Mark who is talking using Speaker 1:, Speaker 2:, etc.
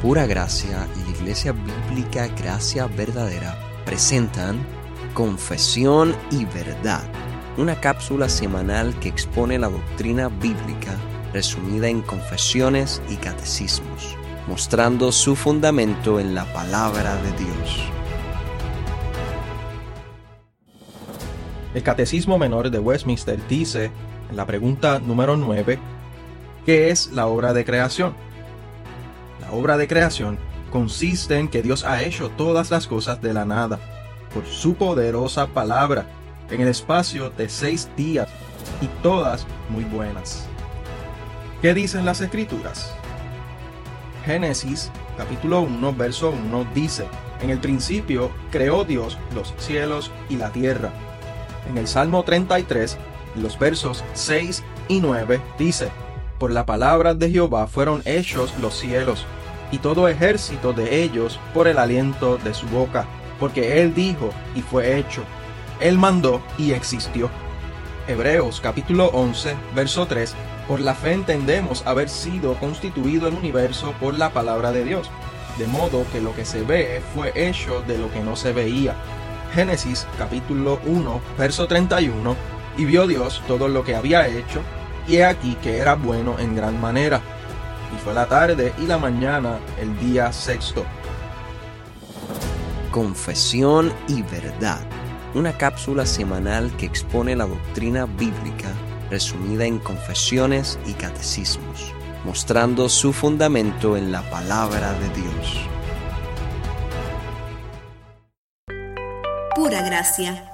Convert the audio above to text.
Speaker 1: Pura Gracia y la Iglesia Bíblica Gracia Verdadera presentan Confesión y Verdad, una cápsula semanal que expone la doctrina bíblica resumida en confesiones y catecismos, mostrando su fundamento en la palabra de Dios.
Speaker 2: El Catecismo Menor de Westminster dice, en la pregunta número 9, ¿qué es la obra de creación? La obra de creación consiste en que Dios ha hecho todas las cosas de la nada, por su poderosa palabra, en el espacio de 6 días, y todas muy buenas. ¿Qué dicen las Escrituras? Génesis, capítulo 1, verso 1, dice, en el principio creó Dios los cielos y la tierra. En el Salmo 33, en los versos 6 y 9, dice, por la palabra de Jehová fueron hechos los cielos, y todo ejército de ellos por el aliento de su boca, porque Él dijo y fue hecho. Él mandó y existió. Hebreos capítulo 11, verso 3, por la fe entendemos haber sido constituido el universo por la palabra de Dios, de modo que lo que se ve fue hecho de lo que no se veía. Génesis capítulo 1, verso 31, y vio Dios todo lo que había hecho, y he aquí que era bueno en gran manera. Y fue la tarde y la mañana el día sexto.
Speaker 1: Confesión y Verdad, una cápsula semanal que expone la doctrina bíblica resumida en confesiones y catecismos, mostrando su fundamento en la palabra de Dios.
Speaker 3: Pura Gracia.